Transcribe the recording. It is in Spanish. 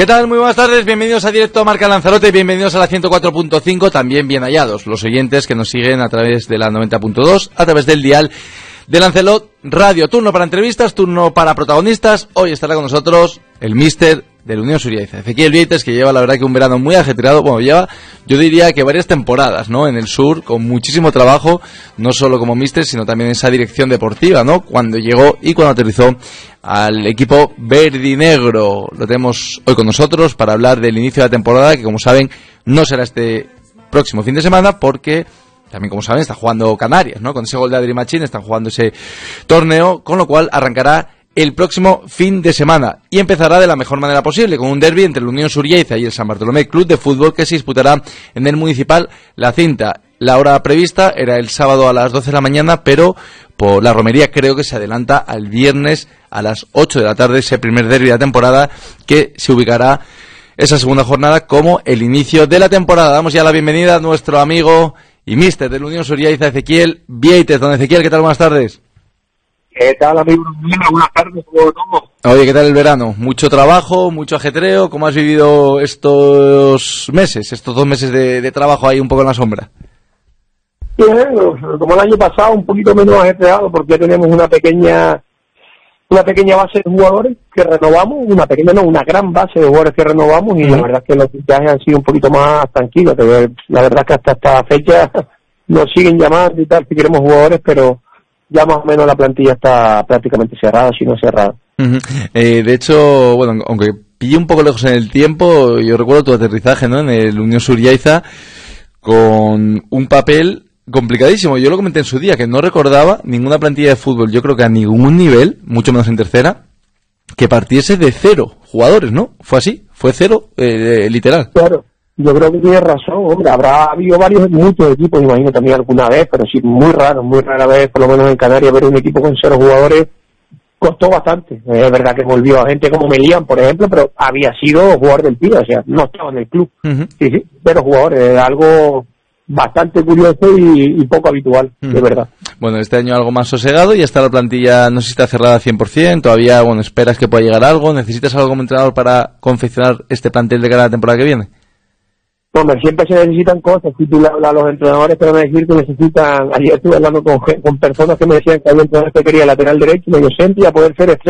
¿Qué tal? Muy buenas tardes, bienvenidos a Directo Marca Lanzarote, bienvenidos a la 104.5, también bien hallados los oyentes que nos siguen a través de la 90.2, a través del dial de Lancelot Radio. Turno para entrevistas, turno para protagonistas. Hoy estará con nosotros el míster del Unión Suriaiza, Ezequiel Vieites, que lleva la verdad que un verano muy ajetreado, bueno, lleva, yo diría que varias temporadas, ¿no?, en el sur, con muchísimo trabajo, no solo como míster, sino también en esa dirección deportiva, ¿no?, cuando llegó y cuando aterrizó al equipo verdinegro. Lo tenemos hoy con nosotros para hablar del inicio de la temporada, que como saben, no será este próximo fin de semana, porque también, como saben, está jugando Canarias, ¿no?, con ese gol de Adri Machín, están jugando ese torneo, con lo cual arrancará el próximo fin de semana y empezará de la mejor manera posible, con un derbi entre la Unión Suriaiza y el San Bartolomé Club de Fútbol, que se disputará en el Municipal La Cinta. La hora prevista era el sábado a las 12 de la mañana, pero por la romería creo que se adelanta al viernes a las 8 de la tarde, ese primer derbi de la temporada, que se ubicará esa segunda jornada como el inicio de la temporada. Damos ya la bienvenida a nuestro amigo y míster de la Unión Suriaiza, Ezequiel Vieites. Don Ezequiel, ¿qué tal? Buenas tardes. ¿Qué tal, amigo? Buenas tardes, ¿cómo estamos? Oye, ¿qué tal el verano? ¿Mucho trabajo, mucho ajetreo? ¿Cómo has vivido estos meses, estos 2 meses de trabajo ahí un poco en la sombra? Bien, como el año pasado, un poquito menos ajetreado, porque ya tenemos una pequeña base de jugadores que renovamos, una gran base de jugadores que renovamos, y la verdad es que los fichajes han sido un poquito más tranquilos. La verdad es que hasta esta fecha nos siguen llamando y tal, si queremos jugadores, pero ya más o menos la plantilla está prácticamente cerrada, si no cerrada. De hecho, bueno, aunque pille un poco lejos en el tiempo, yo recuerdo tu aterrizaje, ¿no?, en el Unión Suriaiza, con un papel complicadísimo. Yo lo comenté en su día, que no recordaba ninguna plantilla de fútbol, yo creo que a ningún nivel, mucho menos en tercera, que partiese de 0 jugadores, ¿no? ¿Fue así? ¿Fue 0, literal? Claro. Yo creo que tiene razón, hombre, habrá habido muchos equipos, imagino también alguna vez, pero sí, muy rara vez, por lo menos en Canarias, ver un equipo con 0 jugadores costó bastante. Es verdad que volvió a gente como Melián, por ejemplo, pero había sido jugador del Pío, o sea, no estaba en el club. Sí, 0 jugadores, algo bastante curioso y poco habitual, de verdad. Bueno, este año algo más sosegado, y está la plantilla, no sé si está cerrada al 100%, todavía, bueno, esperas que pueda llegar algo, ¿necesitas algo como entrenador para confeccionar este plantel de cara a la temporada que viene? Hombre, siempre se necesitan cosas. Si tú le hablas a los entrenadores, te van a decir que necesitan. Ayer estuve hablando con personas que me decían que había entrenadores que quería lateral derecho, medio centro, y a poder ser extremo.